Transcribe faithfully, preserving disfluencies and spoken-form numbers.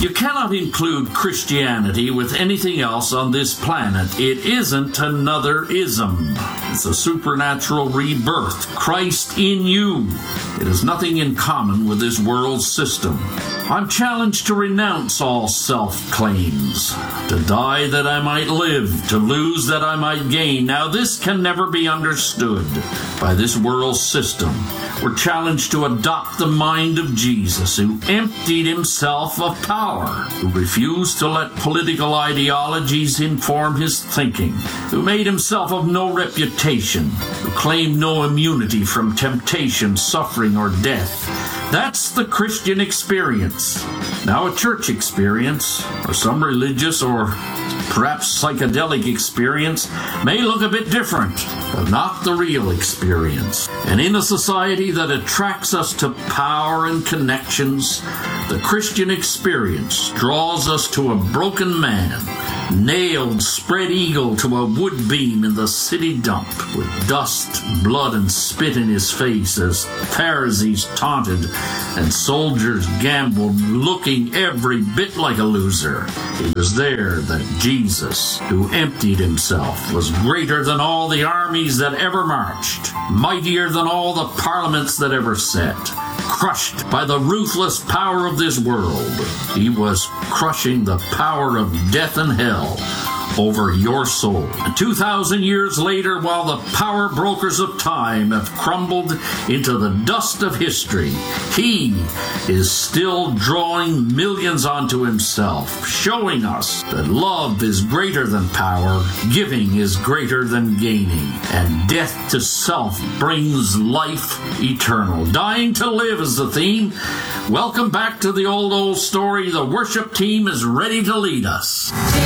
You cannot include Christianity with anything else on this planet. It isn't another ism. It's a supernatural rebirth. Christ in you. It has nothing in common with this world system. I'm challenged to renounce all self-claims, to die that I might live, to lose that I might gain. Now this can never be understood by this world system. We're challenged to adopt the mind of Jesus, who emptied himself of power, who refused to let political ideologies inform his thinking, who made himself of no reputation, who claimed no immunity from temptation, suffering, or death. That's the Christian experience. Now a church experience, or some religious or perhaps psychedelic experience, may look a bit different, but not the real experience. And in a society that attracts us to power and connections, the Christian experience draws us to a broken man, nailed spread eagle to a wood beam in the city dump, with dust, blood, and spit in his face as Pharisees taunted and soldiers gambled, looking every bit like a loser. It was there that Jesus, who emptied himself, was greater than all the armies that ever marched, mightier than all the parliaments that ever sat, crushed by the ruthless power of this world. He was crushing the power of death and hell over your soul. And two thousand years later, while the power brokers of time have crumbled into the dust of history, he is still drawing millions onto himself, showing us that love is greater than power, giving is greater than gaining, and death to self brings life eternal. Dying to live is the theme. Welcome back to the old, old story. The worship team is ready to lead us.